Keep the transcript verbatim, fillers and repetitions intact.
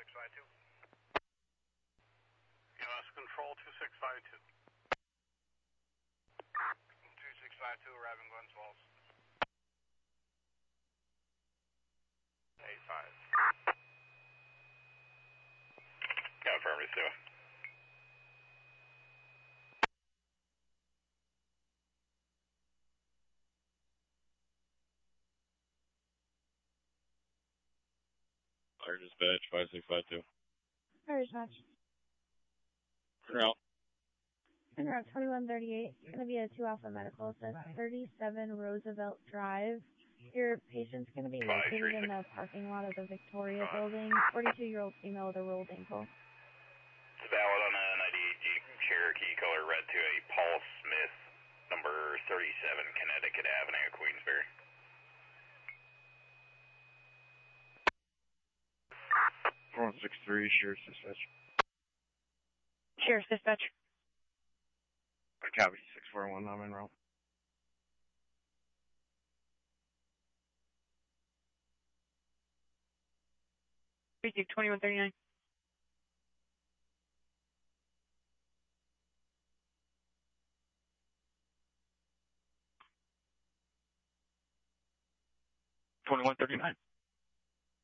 five two. U S Control two six five two. two six five two, arriving Glens Falls. eight five. Confirm, receiver. Fire dispatch five six five two. Fire dispatch. Route. En route twenty-one thirty-eight. It's going to be a two Alpha Medical Assist, thirty-seven Roosevelt Drive. Your patient's going to be located in the parking lot of the Victoria building. forty-two-year-old female with a rolled ankle. It's valid on a ninety-eight Jeep Cherokee, color red to a Paul Smith, number thirty-seven Connecticut Avenue, Queensbury. four one six three, Sheriff's Dispatch. Sheriff's Dispatch. Copy, six four one, I'm en route. twenty-one thirty-nine. twenty-one thirty-nine.